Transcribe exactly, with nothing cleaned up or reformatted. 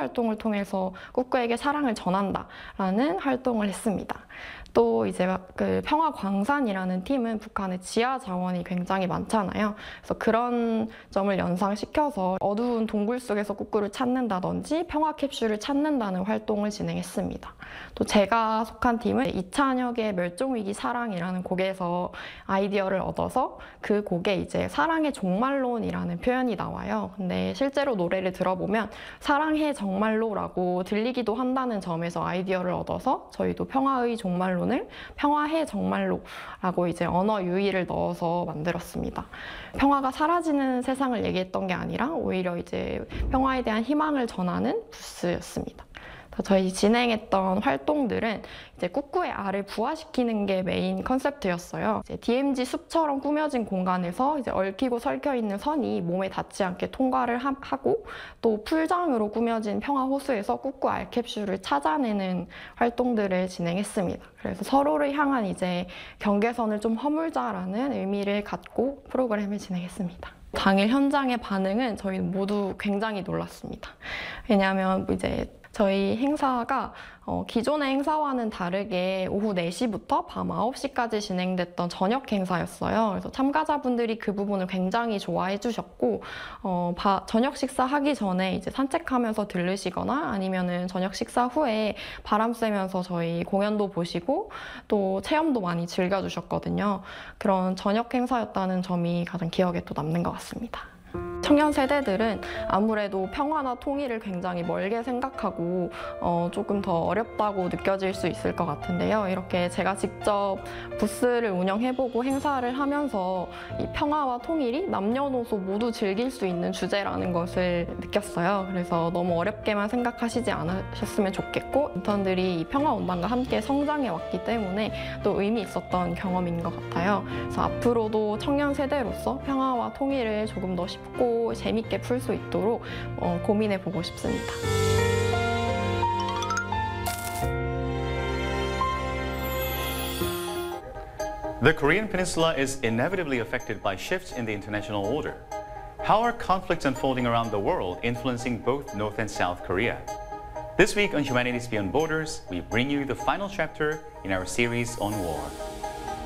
활동을 통해서 꾸꾸에게 사랑을 전한다라는 활동을 했습니다. 또 이제 그 평화광산이라는 팀은 북한의 지하 자원이 굉장히 많잖아요. 그래서 그런 점을 연상시켜서 어두운 동굴 속에서 꾸꾸를 찾는다든지 평화 캡슐을 찾는다는 활동을 진행했습니다. 또 제가 속한 팀은 이찬혁의 멸종위기 사랑이라는 곡에서 아이디어를 얻어서 그 곡에 이제 사랑의 종말론이라는 표현이 나와요. 근데 실제로 노래를 들어보면 사랑해 정말로라고 들리기도 한다는 점에서 아이디어를 얻어서 저희도 평화의 종말론 평화해 정말로 라고 이제 언어 유희를 넣어서 만들었습니다. 평화가 사라지는 세상을 얘기했던 게 아니라 오히려 이제 평화에 대한 희망을 전하는 부스였습니다. 저희 진행했던 활동들은 이제 꾸꾸의 알을 부화시키는 게 메인 컨셉트였어요. 이제 디엠지 숲처럼 꾸며진 공간에서 이제 얽히고 설켜 있는 선이 몸에 닿지 않게 통과를 하, 하고 또 풀장으로 꾸며진 평화호수에서 꾸꾸 알 캡슐을 찾아내는 활동들을 진행했습니다. 그래서 서로를 향한 이제 경계선을 좀 허물자라는 의미를 갖고 프로그램을 진행했습니다. 당일 현장의 반응은 저희는 모두 굉장히 놀랐습니다. 왜냐하면 이제 저희 행사가 어, 기존의 행사와는 다르게 오후 네 시부터 밤 아홉 시까지 진행됐던 저녁 행사였어요. 그래서 참가자분들이 그 부분을 굉장히 좋아해 주셨고 어, 바, 저녁 식사하기 전에 이제 산책하면서 들르시거나 아니면은 저녁 식사 후에 바람 쐬면서 저희 공연도 보시고 또 체험도 많이 즐겨주셨거든요. 그런 저녁 행사였다는 점이 가장 기억에 또 남는 것 같습니다. 청년 세대들은 아무래도 평화나 통일을 굉장히 멀게 생각하고 어, 조금 더 어렵다고 느껴질 수 있을 것 같은데요. 이렇게 제가 직접 부스를 운영해보고 행사를 하면서 이 평화와 통일이 남녀노소 모두 즐길 수 있는 주제라는 것을 느꼈어요. 그래서 너무 어렵게만 생각하시지 않으셨으면 좋겠고 인턴들이 이 평화원단과 함께 성장해 왔기 때문에 또 의미 있었던 경험인 것 같아요. 그래서 앞으로도 청년 세대로서 평화와 통일을 조금 더 쉽고 재밌게 풀 수 있도록 어, 고민해보고 싶습니다. The Korean Peninsula is inevitably affected by shifts in the international order. How are conflicts unfolding around the world influencing both North and South Korea? This week on Humanities Beyond Borders, we bring you the final chapter in our series on war.